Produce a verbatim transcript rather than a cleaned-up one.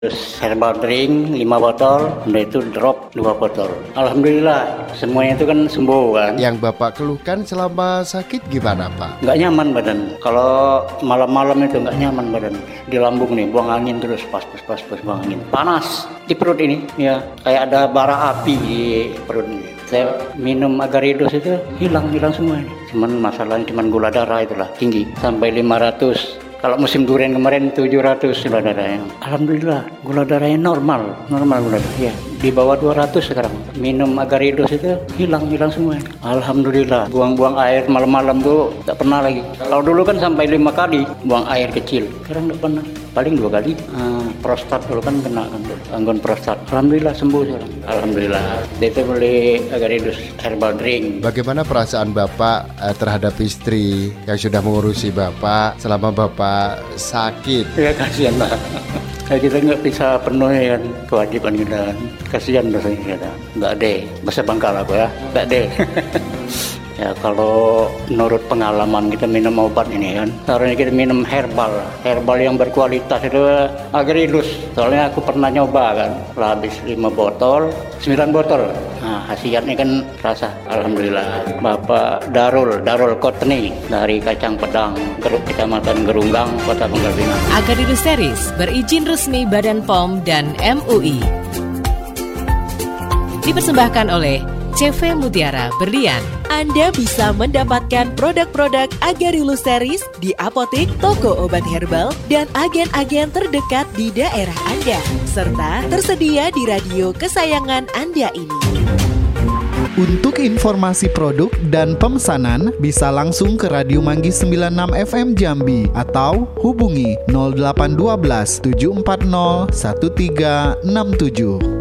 Terus herbal drink lima botol, udah itu drop dua botol. Alhamdulillah semuanya itu kan sembuh kan. Yang Bapak keluhkan selama sakit gimana Pak? Nggak nyaman badan. Kalau malam-malam itu nggak nyaman badan. Di lambung nih, buang angin terus, pas pas pas pas buang angin. Panas di perut ini, ya kayak ada bara api di perut ini. Saya minum Agaridos itu hilang hilang semua ini. Cuman masalahnya cuman gula darah itulah tinggi sampai lima ratus. Kalau musim durian kemarin tujuh ratus gula darahnya. Alhamdulillah gula darahnya normal, normal gula darah. Ya, di bawah dua ratus sekarang. Minum Agaridos itu hilang hilang semua. Alhamdulillah. Buang-buang air malam-malam tuh tak pernah lagi. Kalau dulu kan sampai lima kali buang air kecil. Sekarang tak pernah. Paling dua kali. Ah, prostat dulu kan kena kan, gangguan prostat. Alhamdulillah sembuh sekarang. Alhamdulillah. Itu beli Agaridos herbal drink. Bagaimana perasaan Bapak eh, terhadap istri yang sudah mengurusi Bapak selama Bapak sakit? Ya kasihan lah. Kita nggak bisa penuhi kan kewajiban kita kan. Kasihan rasanya kita. Nggak deh. Bahasa Bangkal aku ya. Nggak deh. Ya kalau menurut pengalaman kita minum obat ini kan, seharusnya kita minum herbal, herbal yang berkualitas itu Agaridos. Soalnya aku pernah nyoba kan, lah habis lima botol, sembilan botol. Nah khasiatnya kan rasa. Alhamdulillah. Bapak Darul, Darul Kotni dari Kacang Pedang, Kecamatan Gerunggang, Kota Pangkal Pinang. Agaridos Series berizin resmi Badan P O M dan M U I. Dipersembahkan oleh C V Mutiara Berlian. Anda bisa mendapatkan produk-produk Agaridos Series di apotek, toko obat herbal, dan agen-agen terdekat di daerah Anda. Serta tersedia di radio kesayangan Anda ini. Untuk informasi produk dan pemesanan bisa langsung ke Radio Manggis sembilan puluh enam F M Jambi atau hubungi nol delapan satu dua tujuh empat nol satu tiga enam tujuh.